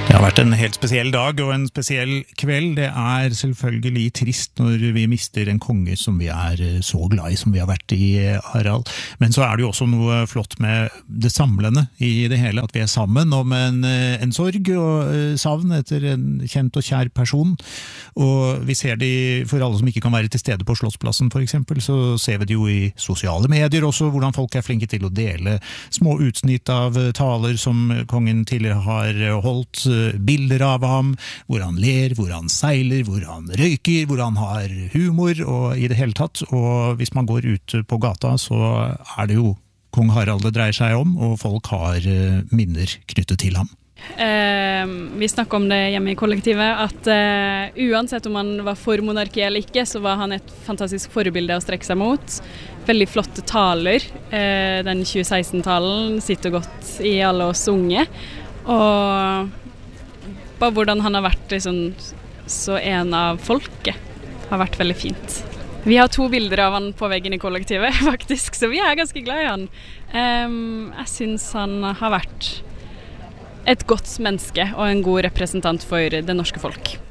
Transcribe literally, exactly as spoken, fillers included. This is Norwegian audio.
Det har vært en helt spesiell dag og en spesiell kveld. Det er selvfølgelig trist når vi mister en konge som vi er så glad i som vi har vært i, Harald. Men så er det jo også noe flott med det samlende i det hele, at vi er sammen om en, en sorg og savn etter en kjent og kjær person. Og vi ser det for alle som ikke kan være til stede på Slottsplassen for eksempel, så ser vi det jo i sosiale medier også, hvordan folk er flinke til å dele små utsnitt av taler som kongen tidligere har holdt, bilder av ham, hvor han ler, hvor han seiler, hvor han røyker, hvor han har humor og i det hele tatt. Og hvis man går ut på gata, så er det jo kong Harald det dreier seg om, og folk har minner knyttet til ham. Eh, vi snakker om det hjemme i kollektivet, at eh, uansett om han var for monarki eller ikke, så var han et fantastisk forbilde å strekke seg mot. Veldig flotte taler. Eh, den tjue seksten-talen sitter godt i alle oss unge. Og bare hvordan han har vært liksom, så en av folket har vært veldig fint. Vi har to bilder av han på veggen i kollektivet, faktisk, så vi er ganske glad i han. Um, jeg synes han har vært et godt menneske og en god representant for det norske folk.